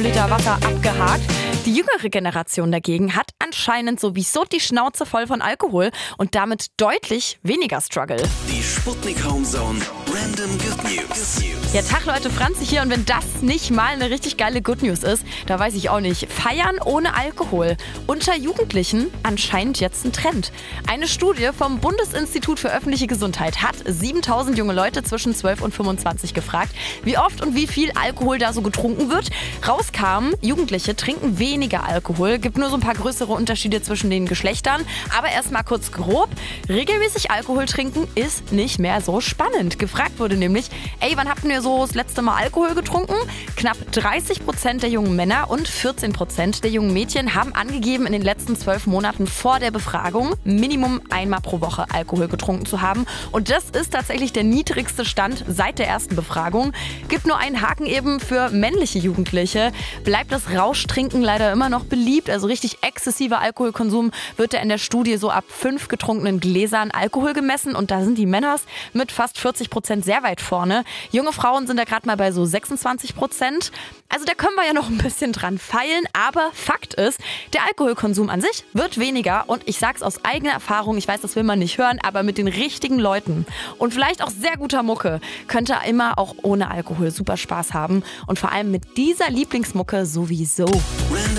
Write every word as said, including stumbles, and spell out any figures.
Liter Wasser abgehakt. Die jüngere Generation dagegen hat anscheinend sowieso die Schnauze voll von Alkohol und damit deutlich weniger Struggle. Die Sputnik Homezone Random Good News. Ja, Tag Leute, Franzi hier, und wenn das nicht mal eine richtig geile Good News ist, da weiß ich auch nicht. Feiern ohne Alkohol. Unter Jugendlichen anscheinend jetzt ein Trend. Eine Studie vom Bundesinstitut für öffentliche Gesundheit hat siebentausend junge Leute zwischen zwölf und fünfundzwanzig gefragt, wie oft und wie viel Alkohol da so getrunken wird. Rauskam, Jugendliche trinken weniger Alkohol, gibt nur so ein paar größere Unterschiede zwischen den Geschlechtern. Aber erstmal kurz grob, regelmäßig Alkohol trinken ist nicht mehr so spannend. Gefragt wurde nämlich, ey, wann habt ihr so das letzte Mal Alkohol getrunken? Knapp dreißig Prozent der jungen Männer und vierzehn Prozent der jungen Mädchen haben angegeben, in den letzten zwölf Monaten vor der Befragung Minimum einmal pro Woche Alkohol getrunken zu haben. Und das ist tatsächlich der niedrigste Stand seit der ersten Befragung. Gibt nur einen Haken eben für männliche Jugendliche. Bleibt das Rauschtrinken leider immer noch beliebt. Also richtig exzessiver Alkoholkonsum wird da in der Studie so ab fünf getrunkenen Gläsern Alkohol gemessen. Und da sind die Männers mit fast vierzig Prozent sehr weit vorne. Junge Frauen sind da gerade mal bei so sechsundzwanzig Prozent. Also da können wir ja noch ein bisschen dran feilen. Aber Fakt ist, der Alkoholkonsum an sich wird weniger. Und ich sag's aus eigener Erfahrung, ich weiß, das will man nicht hören, aber mit den richtigen Leuten und vielleicht auch sehr guter Mucke könnt ihr immer auch ohne Alkohol super Spaß haben. Und vor allem mit dieser Lieblingsmucke sowieso. Random